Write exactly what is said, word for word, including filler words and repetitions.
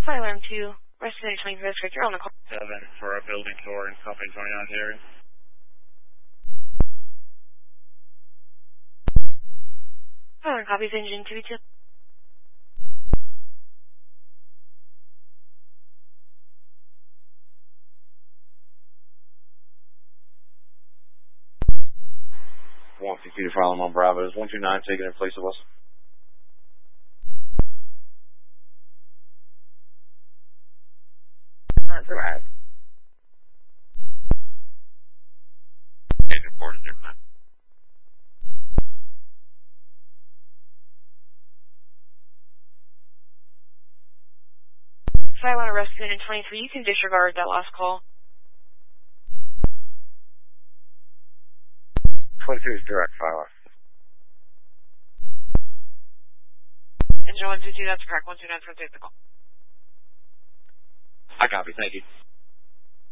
Firearm two, Resident twenty-three District, you're on the call. seven for a building tour in Company twenty-nine area. Firearm copies, engine two two. one fifty filing on Bravo. Is one two nine taken in place of us? Not arrived. Agent reported there, man. Silent arrest in twenty-three, you can disregard that last call. twenty-two is direct file. Engine one two two, that's correct. one two nine for the call. I copy, thank you.